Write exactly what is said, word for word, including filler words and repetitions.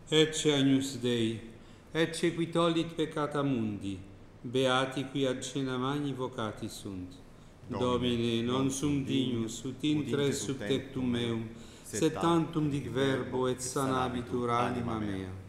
Ecce agnus Dei, ecce qui tollit peccata mundi, beati qui ad cena magni vocati sunt. Domine, non sum dignus, ut intres sub tectum meum, sed tantum dic verbo et sanabitur anima mea.